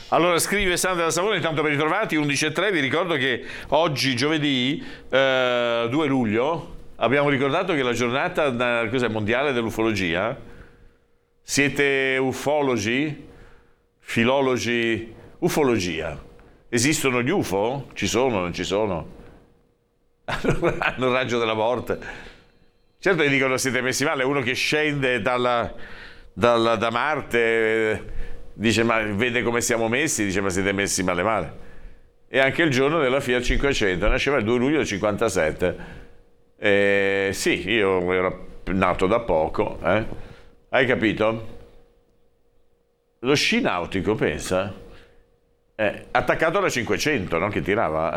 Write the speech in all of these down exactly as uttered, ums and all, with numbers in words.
Allora scrive Sandra da Savona, intanto ben ritrovati, undici e tre, vi ricordo che oggi giovedì eh, due luglio abbiamo ricordato che è la giornata da, cos'è, mondiale dell'ufologia. Siete ufologi? Filologi? Ufologia. Esistono gli U F O? Ci sono, non ci sono? Hanno il raggio della morte. Certo gli dicono siete messi male, uno che scende dalla, dalla, da Marte dice ma vede come siamo messi, dice ma siete messi male male. E anche il giorno della Fiat cinquecento, nasceva il due luglio del cinquantasette. Eh, sì, io ero nato da poco, eh? Hai capito? Lo sci nautico, pensa, eh, attaccato alla cinquecento, no? Che tirava.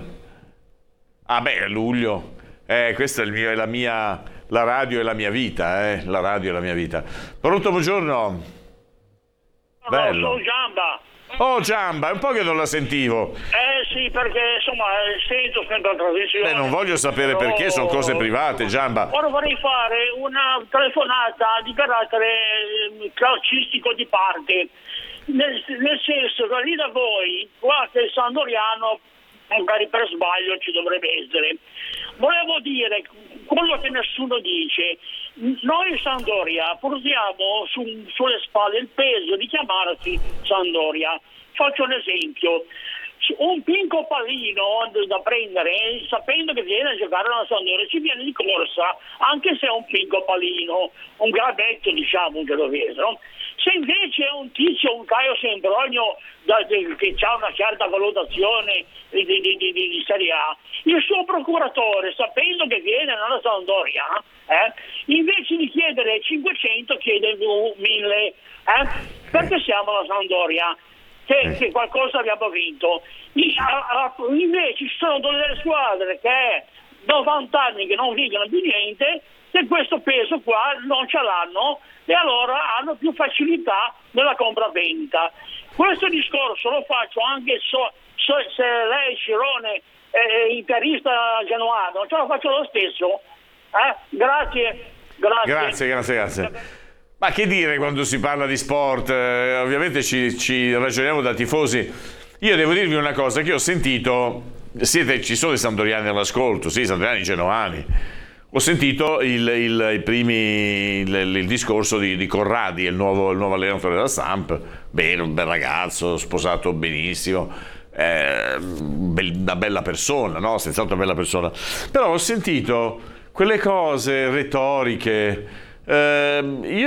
Ah beh, luglio, eh, questa è, il mio, è la mia, la radio è la mia vita, eh? La radio è la mia vita. Pronto, buongiorno. Bello. Sono Giamba. Oh Giamba, è un po' che non la sentivo. Eh sì, perché insomma sento sempre la trasmissione. Beh, non voglio sapere perché, sono cose private, Giamba. Ora vorrei fare una telefonata di carattere calcistico di parte. Nel, nel senso che lì da voi, qua che il Sandoriano, magari per sbaglio ci dovrebbe essere. Volevo dire quello che nessuno dice. Noi Sampdoria portiamo su, sulle spalle il peso di chiamarsi Sampdoria. Faccio un esempio. Un pinco pallino da prendere, sapendo che viene a giocare alla Sampdoria, ci viene di corsa, anche se è un pinco pallino, un grabetto, diciamo, un genovese, no? Se invece è un tizio, un Caio Sempronio da, de, che ha una certa valutazione di, di, di, di, di Serie A, il suo procuratore, sapendo che viene alla Sampdoria, eh, invece di chiedere cinquecento chiede mille, eh, perché siamo alla Sampdoria, che, che qualcosa abbiamo vinto. Invece ci sono delle squadre che è novanta anni che non vincono più niente, e questo peso qua non ce l'hanno, e allora hanno più facilità nella compravendita. Questo discorso lo faccio anche so, so, se lei Cirone è interista genuano, ce lo faccio lo stesso. Eh? Grazie, grazie. Grazie, grazie, grazie. Ma che dire quando si parla di sport? Eh, ovviamente ci, ci ragioniamo da tifosi. Io devo dirvi una cosa, che io ho sentito, siete, ci sono i sampdoriani all'ascolto, sì, i sampdoriani genovani. Ho sentito il, il, i primi, il, il discorso di, di Corradi, il nuovo, il nuovo allenatore della Samp. Bene, un bel ragazzo, sposato benissimo, eh, una bella persona, no? Senz'altro una bella persona. Però ho sentito quelle cose retoriche. Eh, io